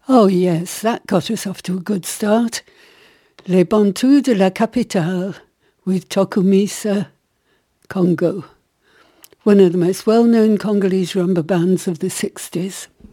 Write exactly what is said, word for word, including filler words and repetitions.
Oh yes, that got us off to a good start. Les Bantous de la Capitale with Tokumisa Congo, one of the most well-known Congolese rumba bands of the sixties.